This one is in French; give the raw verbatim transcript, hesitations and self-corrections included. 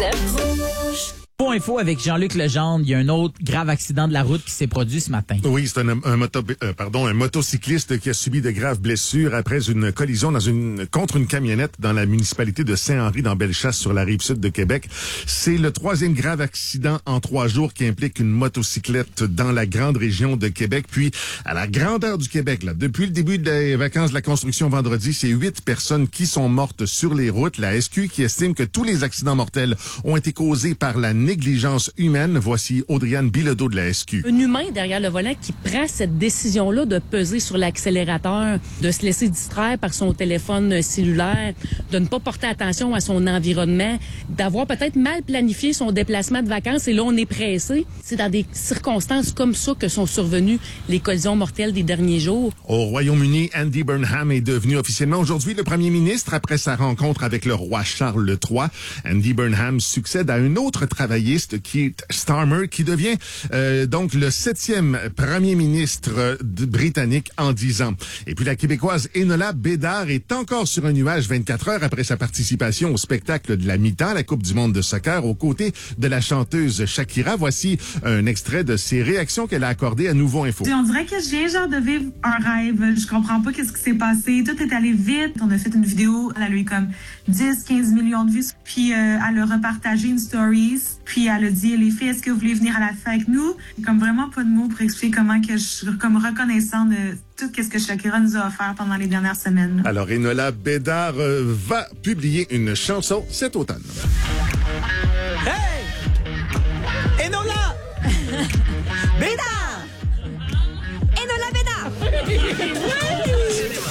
dix-neuf. Pour info avec Jean-Luc Legendre, il y a un autre grave accident de la route qui s'est produit ce matin. Oui, c'est un, un, moto, euh, pardon, un motocycliste qui a subi de graves blessures après une collision dans une, contre une camionnette dans la municipalité de Saint-Henri, dans Bellechasse, sur la rive sud de Québec. C'est le troisième grave accident en trois jours qui implique une motocyclette dans la grande région de Québec. Puis, à la grandeur du Québec, là, depuis le début des vacances de la construction vendredi, c'est huit personnes qui sont mortes sur les routes. La S Q qui estime que tous les accidents mortels ont été causés par la négligence humaine. Voici Audriane Bilodeau de la S Q. Un humain derrière le volant qui prend cette décision-là de peser sur l'accélérateur, de se laisser distraire par son téléphone cellulaire, de ne pas porter attention à son environnement, d'avoir peut-être mal planifié son déplacement de vacances et là, on est pressé. C'est dans des circonstances comme ça que sont survenues les collisions mortelles des derniers jours. Au Royaume-Uni, Andy Burnham est devenu officiellement aujourd'hui le premier ministre après sa rencontre avec le roi Charles trois. Andy Burnham succède à un autre travailliste, Keir Starmer, qui devient euh, donc le septième premier ministre de, britannique en dix ans. Et puis la Québécoise Enola Bédard est encore sur un nuage vingt-quatre heures après sa participation au spectacle de la mi-temps, la Coupe du monde de soccer, aux côtés de la chanteuse Shakira. Voici un extrait de ses réactions qu'elle a accordées à Nouveau Info. On dirait que je viens genre de vivre un rêve. Je comprends pas qu'est-ce qui s'est passé. Tout est allé vite. On a fait une vidéo. Elle a eu comme dix, quinze millions de vues. Puis euh, elle a repartagé une stories. Puis elle a dit, les filles, est-ce que vous voulez venir à la fête avec nous? Comme vraiment pas de mots pour expliquer comment que je suis comme reconnaissant de tout ce que Shakira nous a offert pendant les dernières semaines. Alors, Enola Bédard euh, va publier une chanson cet automne. Hey!